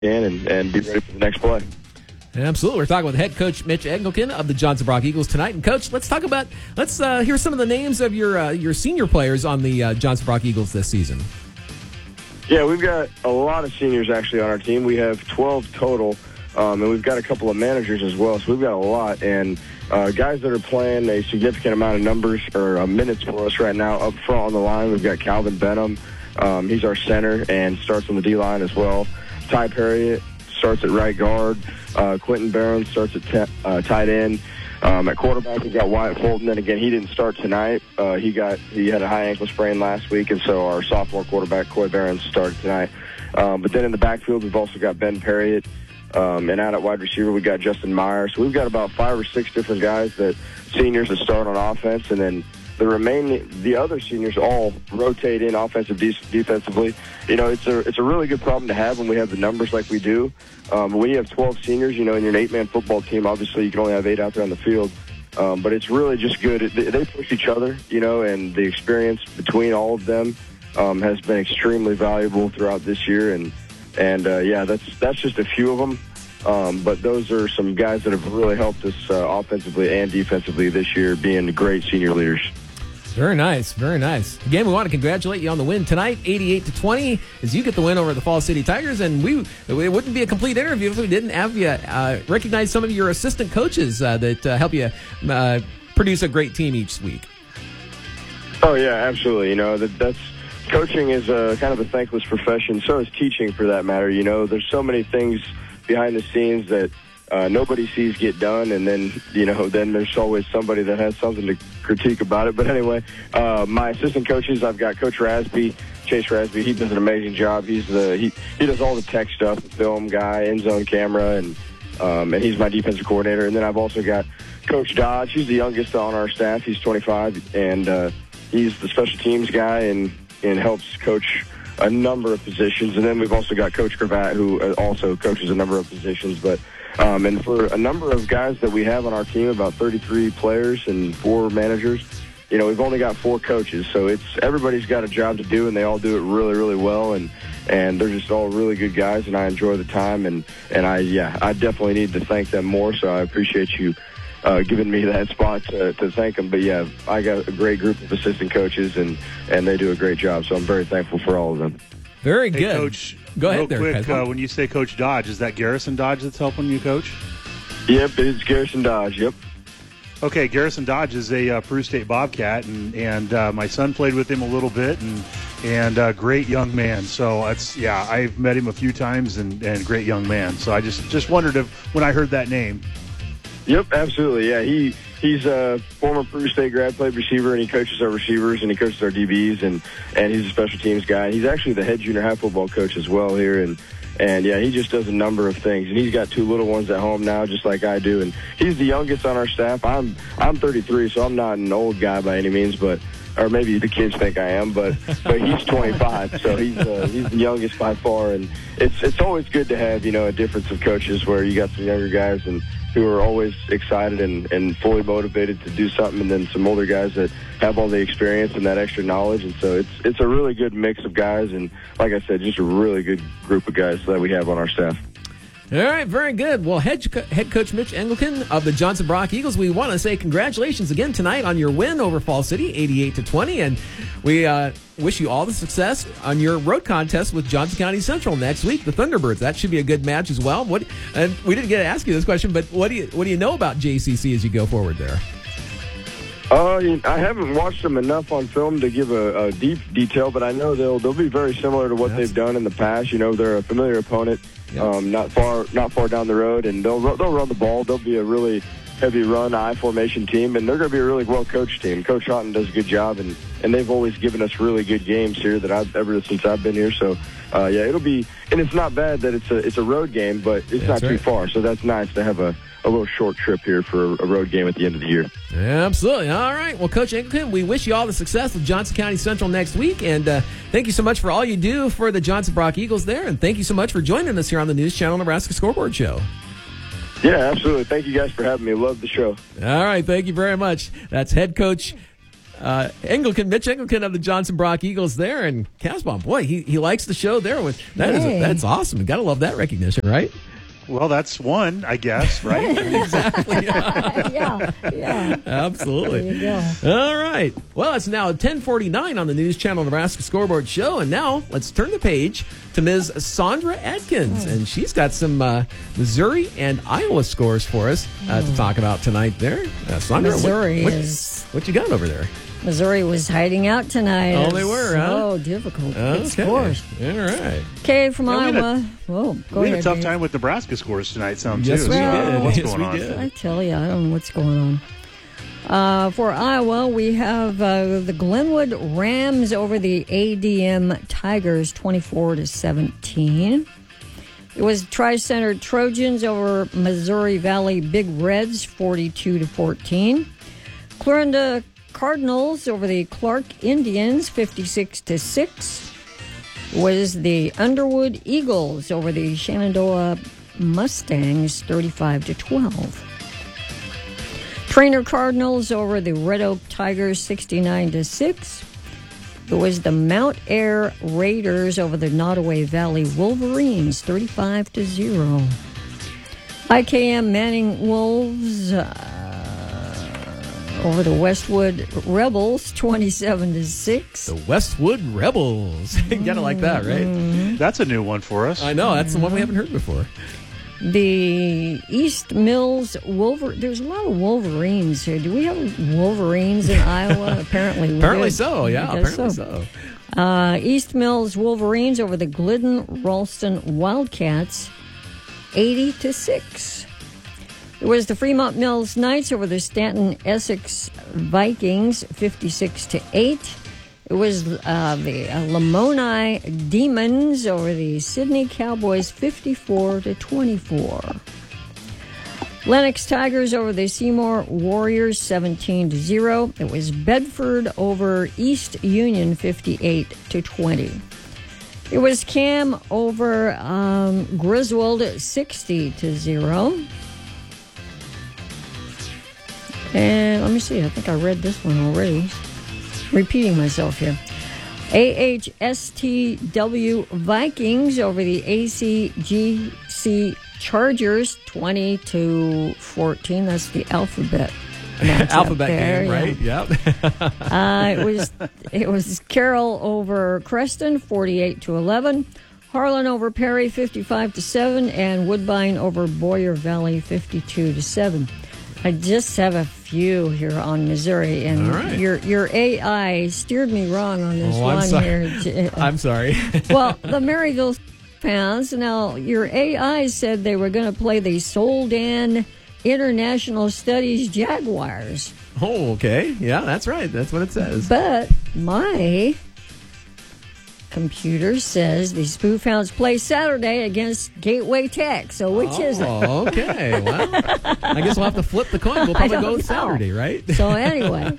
and be ready for the next play. Absolutely. We're talking with head coach Mitch Engelken of the Johnson Brock Eagles tonight. And, Coach, let's hear some of the names of your senior players on the Johnson Brock Eagles this season. Yeah, we've got a lot of seniors actually on our team. We have 12 total, and we've got a couple of managers as well. So we've got a lot. And guys that are playing a significant amount of numbers or minutes for us right now up front on the line, we've got Calvin Benham. He's our center and starts on the D-line as well. Ty Perriott starts at right guard. Quentin Barron starts at tight end. At quarterback, we've got Wyatt Fulton. And again, he didn't start tonight. He had a high ankle sprain last week, and so our sophomore quarterback, Coy Barron, started tonight. But then in the backfield, we've also got Ben Perriott. And out at wide receiver, we've got Justin Meyer. So we've got about 5 or 6 different guys seniors that start on offense, and then the other seniors all rotate in defensively. You know, it's a really good problem to have when we have the numbers like we do. When you have 12 seniors, you know, in your 8-man football team, obviously you can only have 8 out there on the field. But it's really just good. They push each other, you know, and the experience between all of them has been extremely valuable throughout this year. And yeah, that's just a few of them. But those are some guys that have really helped us offensively and defensively this year, being great senior leaders. Very nice, very nice. Again, we want to congratulate you on the win tonight, 88-20, as you get the win over the Falls City Tigers. And it wouldn't be a complete interview if we didn't have you recognize some of your assistant coaches that help you produce a great team each week. Oh yeah, absolutely. You know, that's coaching is kind of a thankless profession. So is teaching, for that matter. You know, there's so many things behind the scenes that nobody sees get done, and then, you know, then there's always somebody that has something to critique about it. But anyway, my assistant coaches, I've got Coach Rasby, Chase Rasby. He does an amazing job. He does all the tech stuff, the film guy, end zone camera, and he's my defensive coordinator. And then I've also got Coach Dodge. He's the youngest on our staff. He's 25, and he's the special teams guy and helps coach a number of positions. And then we've also got Coach Cravat, who also coaches a number of positions. But and for a number of guys that we have on our team, about 33 players and 4 managers, you know, we've only got 4 coaches. So everybody's got a job to do, and they all do it really, really well. And they're just all really good guys, and I enjoy the time. And I definitely need to thank them more. So I appreciate you giving me that spot to thank them. But yeah, I got a great group of assistant coaches, and they do a great job. So I'm very thankful for all of them. Very good. Hey, Coach, go ahead real there. Quick, when you say Coach Dodge, is that Garrison Dodge that's helping you, Coach? Yep, it's Garrison Dodge, yep. Okay, Garrison Dodge is a Peru State Bobcat, and my son played with him a little bit, and great young man. So I've met him a few times, and great young man. So I just wondered when I heard that name. Yep, absolutely. Yeah, he's a former Peru State grad, played receiver, and he coaches our receivers, and he coaches our DBs, and he's a special teams guy. He's actually the head junior high football coach as well here, and yeah, he just does a number of things. And he's got 2 little ones at home now, just like I do. And he's the youngest on our staff. I'm 33, so I'm not an old guy by any means, or maybe the kids think I am, but he's 25, so he's the youngest by far. And it's always good to have, you know, a difference of coaches where you got some younger guys and who are always excited and fully motivated to do something, and then some older guys that have all the experience and that extra knowledge. And so it's a really good mix of guys, and like I said, just a really good group of guys that we have on our staff. All right, very good. Well, head coach Mitch Engelken of the Johnson Brock Eagles, we want to say congratulations again tonight on your win over Falls City, 88-20, and we wish you all the success on your road contest with Johnson County Central next week, the Thunderbirds. That should be a good match as well. And we didn't get to ask you this question, but what do you know about JCC as you go forward there? I haven't watched them enough on film to give a deep detail, but I know they'll be very similar to what they've done in the past. You know, they're a familiar opponent. Yep. Not far down the road, and they'll run the ball. They'll be a really heavy run, I formation team, and they're going to be a really well coached team. Coach Houghton does a good job, and they've always given us really good games here ever since I've been here. So it'll be, and it's not bad that it's a road game, but it's not too far. So that's nice to have a little short trip here for a road game at the end of the year. Absolutely. All right. Well, Coach Engelken, we wish you all the success with Johnson County Central next week, and thank you so much for all you do for the Johnson Brock Eagles there, and thank you so much for joining us here on the News Channel Nebraska Scoreboard Show. Yeah, absolutely. Thank you guys for having me. Love the show. All right. Thank you very much. That's head coach Mitch Engelken of the Johnson Brock Eagles there, and Casbon, boy, he likes the show there. That's awesome. You got to love that recognition, right? Well, that's one, I guess, right? Exactly. Yeah. Absolutely. There you go. All right. Well, it's now 10:49 on the News Channel Nebraska Scoreboard Show, and now let's turn the page to Ms. Sandra Atkins, and she's got some Missouri and Iowa scores for us to talk about tonight. There, Sandra, what you got over there? Missouri was hiding out tonight. Oh, they were, huh? Oh, difficult. Okay. Scores. All right. Okay, from Iowa. We had a tough time with Nebraska scores tonight, too. Yes, we did. What's Yes, going we on? did. I tell you, I don't know what's going on. For Iowa, we have the Glenwood Rams over the ADM Tigers, 24-17. It was Tri-Center Trojans over Missouri Valley Big Reds, 42-14. Clarinda Cardinals over the Clark Indians, 56-6. Was the Underwood Eagles over the Shenandoah Mustangs, 35-12. Trainer Cardinals over the Red Oak Tigers, 69-6. It was the Mount Air Raiders over the Nottoway Valley Wolverines, 35-0. IKM Manning Wolves over the Westwood Rebels, 27-6. The Westwood Rebels. You gotta like that, right? That's a new one for us. I know. That's the one we haven't heard before. The East Mills There's a lot of Wolverines here. Do we have Wolverines in Iowa? Apparently we Apparently do. so, yeah. I guess Apparently so. East Mills Wolverines over the Glidden Ralston Wildcats, 80-6. It was the Fremont Mills Knights over the Stanton Essex Vikings, 56-8. It was the Lamoni Demons over the Sydney Cowboys, 54-24. Lennox Tigers over the Seymour Warriors, 17-0. It was Bedford over East Union, 58-20. It was Cam over Griswold, 60-0. And let me see, I think I read this one already. Repeating myself here. AHSTW Vikings over the ACGC Chargers, 20-14. That's the alphabet. Alphabet there, game, right? Yeah. Yep. It was Carroll over Creston, 48-11. Harlan over Perry, 55-7, and Woodbine over Boyer Valley, 52-7. I just have a few here on Missouri, and right. your AI steered me wrong on this one here. I'm sorry. Well, the Maryville fans, now your AI said they were going to play the Soldan International Studies Jaguars. Oh, okay. Yeah, that's right. That's what it says. But my computer says the Spoof Hounds play Saturday against Gateway Tech. So which is it? Oh, okay. Well, I guess we'll have to flip the coin. We'll probably go with Saturday, right? So anyway,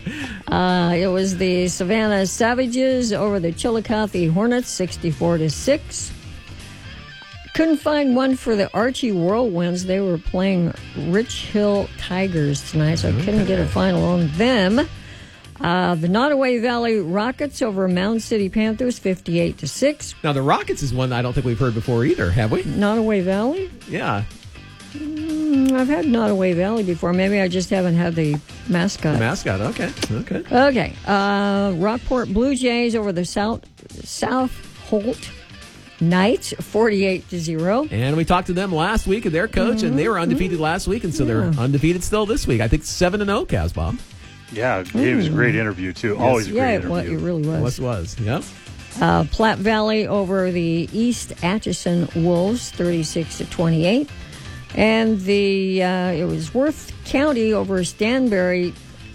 it was the Savannah Savages over the Chillicothe Hornets, 64-6. Couldn't find one for the Archie Whirlwinds. They were playing Rich Hill Tigers tonight, so I couldn't get a final on them. The Nottoway Valley Rockets over Mound City Panthers, 58-6. Now, the Rockets is one I don't think we've heard before either, have we? Nottoway Valley? Yeah. I've had Nottoway Valley before. Maybe I just haven't had the mascot. The mascot, okay. Okay. Rockport Blue Jays over the South Holt Knights, 48-0. And we talked to them last week and their coach, and they were undefeated last week, and so they're undefeated still this week. I think 7-0, Casbon. Yeah, it was a great interview, too. Yes. Always a great interview. Yeah, it really was. Yep. Platte Valley over the East Atchison Wolves, 36-28. And it was Worth County over Stanberry,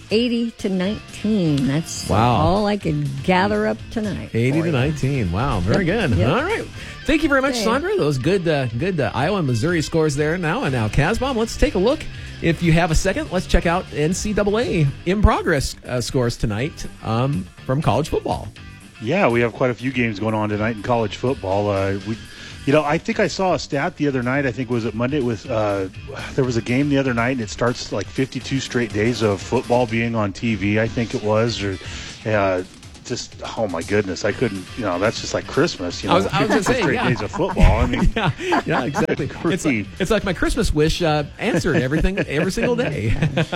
80-19. That's all I could gather up tonight. 80-19. Wow, very good. Yep. All right. Thank you very much, Sandra. Those good Iowa and Missouri scores there now. And now, Casbon, let's take a look. If you have a second, let's check out NCAA in progress scores tonight from college football. Yeah, we have quite a few games going on tonight in college football. I think I saw a stat the other night. I think was it Monday with there was a game the other night, and it starts like 52 straight days of football being on TV. I think it was, or just oh my goodness, I couldn't. That's just like Christmas. I was going to say, straight days of football. I mean, yeah, exactly. It's like my Christmas wish answered every single day.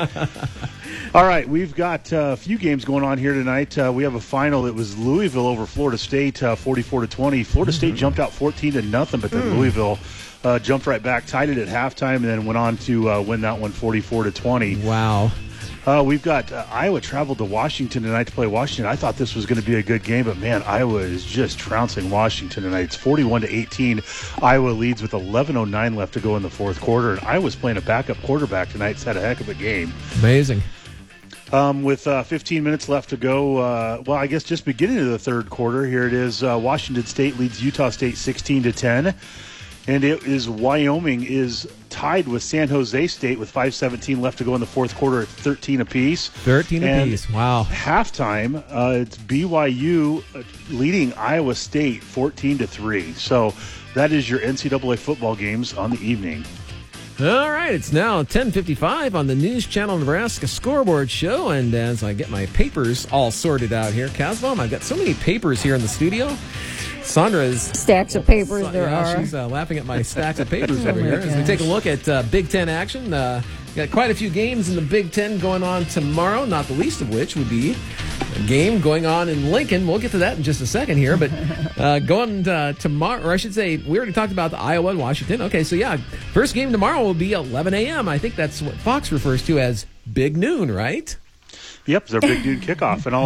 All right, we've got a few games going on here tonight. We have a final. It was Louisville over Florida State, 44-20. Florida State jumped out 14-0, but then Louisville jumped right back, tied it at halftime, and then went on to win that one 44-20. Wow. We've got Iowa traveled to Washington tonight to play Washington. I thought this was going to be a good game, but man, Iowa is just trouncing Washington tonight. It's 41-18. Iowa leads with 11:09 left to go in the fourth quarter, and Iowa's playing a backup quarterback tonight. It's had a heck of a game. Amazing. With 15 minutes left to go, I guess just beginning of the third quarter, here it is. Washington State leads Utah State 16-10. And it is Wyoming is tied with San Jose State with 5:17 left to go in the fourth quarter at 13 apiece. 13 apiece. Wow. Halftime, it's BYU leading Iowa State 14-3. So that is your NCAA football games on the evening. All right, it's now 10:55 on the News Channel Nebraska Scoreboard Show, and as I get my papers all sorted out here, Casbom, I've got so many papers here in the studio. Sandra's stacks of papers She's laughing at my stacks of papers over here. As we take a look at Big Ten action, got quite a few games in the Big Ten going on tomorrow, not the least of which would be a game going on in Lincoln. We'll get to that in just a second here, but going tomorrow, or I should say, we already talked about the Iowa and Washington. Okay, so yeah, first game tomorrow will be 11 a.m. I think that's what Fox refers to as Big Noon, right? Yep, it's our Big Noon kickoff, and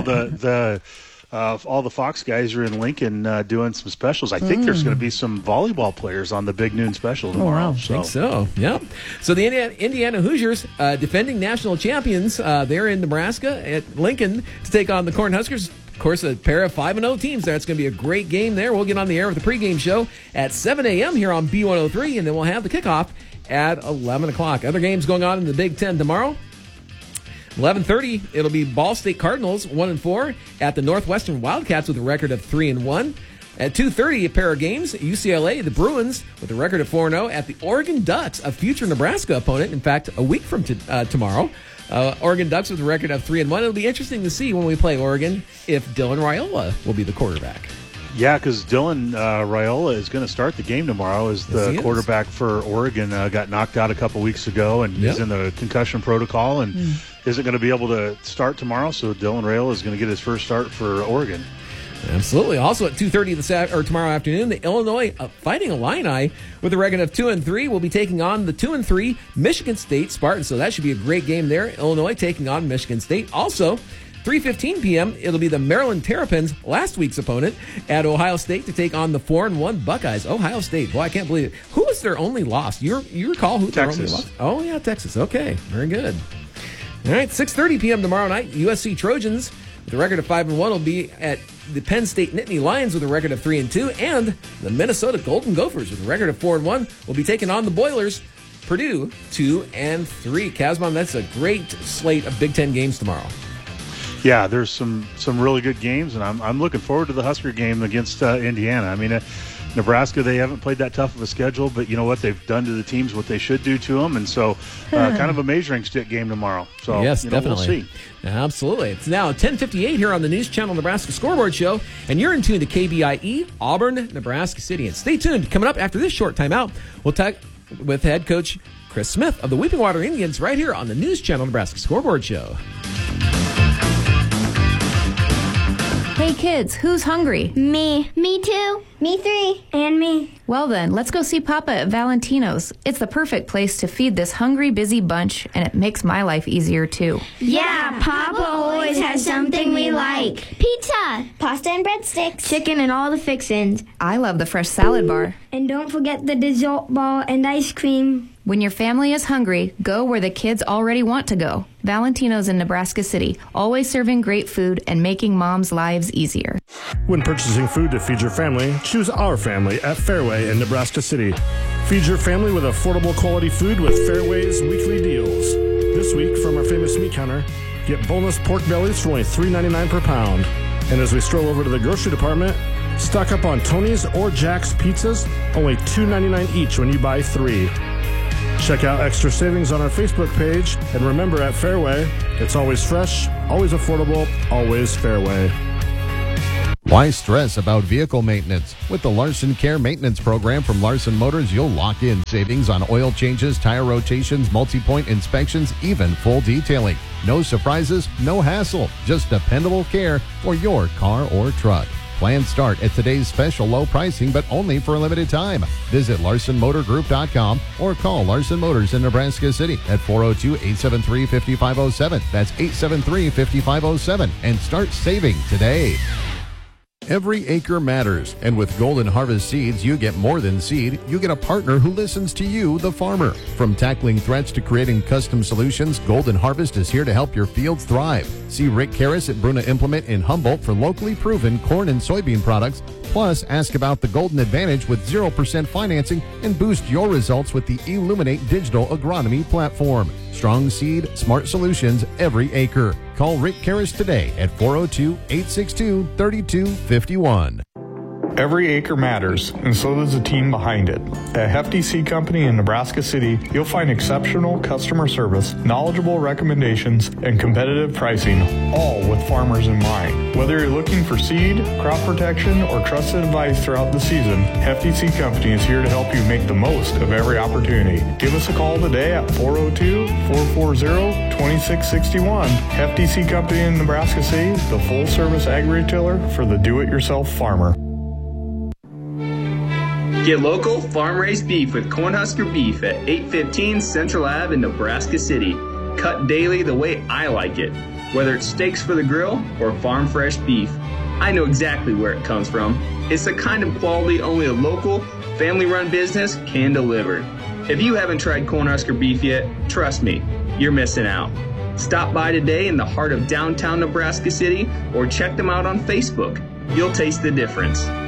all the Fox guys are in Lincoln doing some specials. I think there's going to be some volleyball players on the Big Noon special tomorrow. Oh, wow. I think so, yeah. So the Indiana Hoosiers, defending national champions, they're in Nebraska at Lincoln to take on the Cornhuskers. Of course, a pair of 5-0 teams there. It's going to be a great game there. We'll get on the air with the pregame show at 7 a.m. here on B103, and then we'll have the kickoff at 11 o'clock. Other games going on in the Big Ten tomorrow. 11:30, it'll be Ball State Cardinals 1-4 at the Northwestern Wildcats with a record of 3-1. At 2:30, a pair of games. UCLA, the Bruins with a record of 4-0 at the Oregon Ducks, a future Nebraska opponent. In fact, a week from tomorrow, Oregon Ducks with a record of 3-1. It'll be interesting to see when we play Oregon if Dylan Raiola will be the quarterback. Yeah, because Dylan Raiola is going to start the game tomorrow as the quarterback for Oregon. Got knocked out a couple weeks ago and is in the concussion protocol and isn't going to be able to start tomorrow. So Dylan Raiola is going to get his first start for Oregon. Absolutely. Also at 2:30 tomorrow afternoon, the Illinois Fighting Illini with a record of 2-3 will be taking on the 2-3 Michigan State Spartans. So that should be a great game there. Illinois taking on Michigan State. Also, 3:15 p.m., it'll be the Maryland Terrapins, last week's opponent, at Ohio State to take on the 4-1 Buckeyes. Ohio State, boy, I can't believe it. Who was their only loss? You recall who their only loss? Oh, yeah, Texas. Okay, very good. All right, 6:30 p.m. tomorrow night, USC Trojans with a record of 5-1 will be at the Penn State Nittany Lions with a record of 3-2, and the Minnesota Golden Gophers with a record of 4-1 will be taking on the Boilers, Purdue 2-3. Casbon, that's a great slate of Big Ten games tomorrow. Yeah, there's some really good games, and I'm looking forward to the Husker game against Indiana. I mean, Nebraska, they haven't played that tough of a schedule, but you know what? They've done to the teams what they should do to them, and so kind of a measuring stick game tomorrow. So yes, definitely. We'll see. Absolutely. It's now 10:58 here on the News Channel Nebraska Scoreboard Show, and you're in tune to KBIE, Auburn, Nebraska City. And stay tuned. Coming up after this short timeout, we'll talk with head coach Chris Smith of the Weeping Water Indians right here on the News Channel Nebraska Scoreboard Show. Hey kids, who's hungry? Me. Me too. Me 3. And me. Well then, let's go see Papa at Valentino's. It's the perfect place to feed this hungry, busy bunch, and it makes my life easier too. Yeah, Papa always has something we like. Pizza, pasta and breadsticks, chicken and all the fixins. I love the fresh salad bar. And don't forget the dessert ball and ice cream. When your family is hungry, go where the kids already want to go. Valentino's in Nebraska City, always serving great food and making moms' lives easier. When purchasing food to feed your family, choose Our Family at Fairway in Nebraska City. Feed your family with affordable quality food with Fairway's weekly deals. This week, from our famous meat counter, get boneless pork bellies for only $3.99 per pound. And as we stroll over to the grocery department, Stock up on Tony's or Jack's pizzas, only $2.99 each when you buy 3. Check out extra savings on our Facebook page, and remember at Fairway, it's always fresh, always affordable, always Fairway. Why stress about vehicle maintenance? With the Larson Care Maintenance Program from Larson Motors, you'll lock in savings on oil changes, tire rotations, multi-point inspections, even full detailing. No surprises, no hassle, just dependable care for your car or truck. Plans start at today's special low pricing, but only for a limited time. Visit LarsonMotorGroup.com or call Larson Motors in Nebraska City at 402-873-5507. That's 873-5507, and start saving today. Every acre matters, and with Golden Harvest Seeds, you get more than seed. You get a partner who listens to you, the farmer. From tackling threats to creating custom solutions, Golden Harvest is here to help your fields thrive. See Rick Karras at Bruna Implement in Humboldt for locally proven corn and soybean products. Plus, ask about the Golden Advantage with 0% financing and boost your results with the Illuminate Digital Agronomy platform. Strong seed, smart solutions every acre. Call Rick Karras today at 402-862-3251. Every acre matters, and so does the team behind it. At Hefty Seed Company in Nebraska City, you'll find exceptional customer service, knowledgeable recommendations, and competitive pricing, all with farmers in mind. Whether you're looking for seed, crop protection, or trusted advice throughout the season, Hefty Seed Company is here to help you make the most of every opportunity. Give us a call today at 402-440-2661. Hefty Seed Company in Nebraska City, the full-service agri-retailer for the do-it-yourself farmer. Get local, farm-raised beef with Cornhusker Beef at 815 Central Ave in Nebraska City. Cut daily the way I like it, whether it's steaks for the grill or farm-fresh beef. I know exactly where it comes from. It's the kind of quality only a local, family-run business can deliver. If you haven't tried Cornhusker Beef yet, trust me, you're missing out. Stop by today in the heart of downtown Nebraska City or check them out on Facebook. You'll taste the difference.